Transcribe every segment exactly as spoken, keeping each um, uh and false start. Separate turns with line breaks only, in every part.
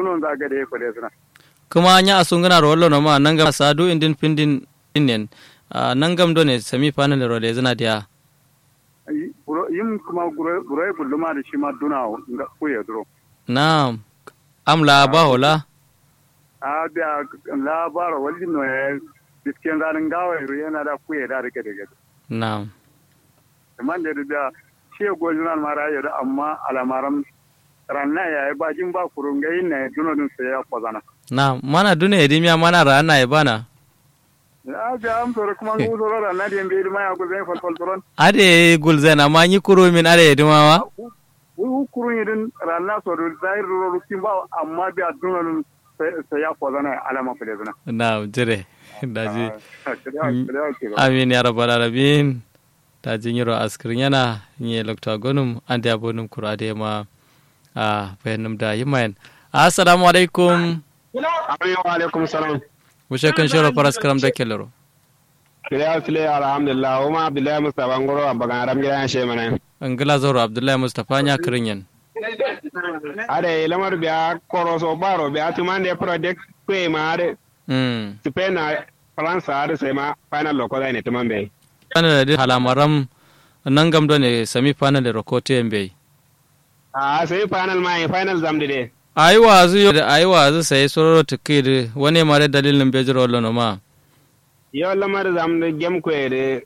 dunon za ga da ko da suna
kuma anya asungana rollo no ma nangam sadu indin pindin innen nangam do ne semi final ro da zana dia
yim kuma gure bulluma da shi ma duna ga kuye duro
na'am am la ba hola
a da la ba ro walli no e bisken ganin gawa yana da kuye da rike da
na'am
man da da shi gojunan mara ya da amma alamaram ranna ya ba jin ba kurungai ne dunonin sai ya kwazana
na mana dune edimia mana rana e bana
ya ga am to kuma ngu so ranna de mbi ma ya ko zai fal fal toron
ade gulzena ma nyi kuro min ade edima wa
wu kuru yidin ranna so do zair ro ru kimba amma bi dunonin sai ya kwazana alama fulezuna
na jire daji amin ya rabbal alamin ta jinyiro askirin yana nye lokta gonum ande abonum kurade ma a bayanum da yimayen assalamu alaikum
wa alaikum salam
wuce kan shiro faras karam da kellero
kiliya kiliya alhamdulillah uma abdullahi mustafa ngoro abagan ram gidan she mana
angila zoro abdullahi mustafa nya kirinyen
ade lamar biya koroso baro biya tumande project pe mare
mm
tupena france ade sema final lokola ne tumambe
kana da halamaram nangam do ne semi final rokote mbe
a sai final mai final zamdi de
ai wazu yo ai wazu sai sororo tikid wani mare dalilin bejiro lono ma
yo lamar zamdi gem ko ede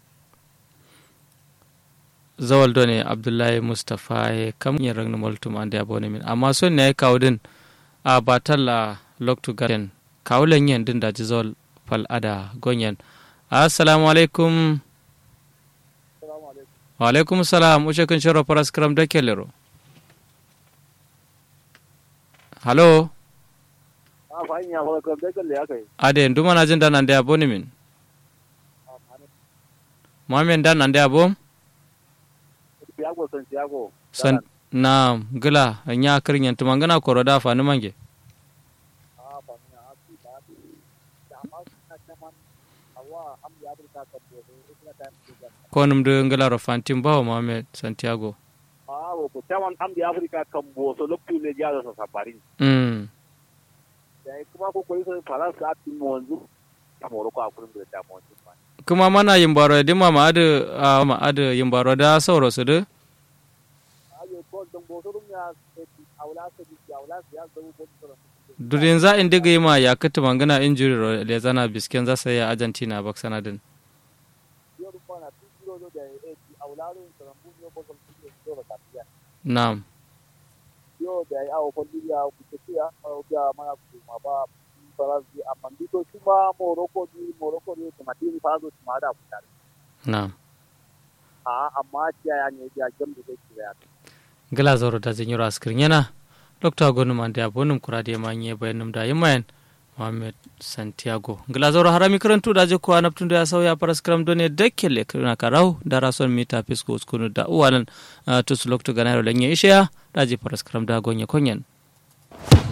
zawal do ne abdullahi mustafa kam yin ragna multum ande abone min amma son ne kawdin a batalla loktu gaden kawlen yen din da ji zawal fal ada gonyen assalamu alaikum
assalamu alaikum
wa alaikum salam uche kun shiro paras kram da kellero Halo.
Ah, fine ya wala ko da kalle akai.
Ade nduma na jin dan ande aboni min. Mamen dan ande abom?
Tiago Santiago.
San na gila anya kirin tuma ngana koroda fa ni mange.
Ah, fa ni api ba. Dama na kaman awa am ya burka ka do ina time to.
Konum de ngala ro fantim bawo Mamen Santiago.
ko tawan am di Africa kan bo so lokku le jado so sapari
mm
dai kuma ko ko so faransa ati monzu amoro ko akurin da monzu
kuma mana yimbaro de mama adu ma adu yimbaro da sauro su de
ayo ko don bo so dum ya awla so di awla ya zo bo so
durin za in diga yima ya kata mangana injury le zana bisken za sai Argentina baksana din
yo ru pa na tu kilo do da e awla ru so rambu yo bo so do ba ta
Naam.
Yo da au Bolivia kutetea au ya mara kumaba Brazil amandiko chuma Morocco di Morocco di tumatini fazo tumada kutari.
Naam.
Ah amma ya ne ya jamdu da kiya.
Gala zoro da zinyura askrinyana. Doctor Gonu mande abonum kurade manye bayanum da yimayen Mohammed Santiago. Gala zoro harami karantu da je ko anaptun da ya sauya paraskram done dekkele kana karau da rason mita fisko skunu da uwalan tus lokto ganaro lenye ishiya da je paraskram da gonye konyen.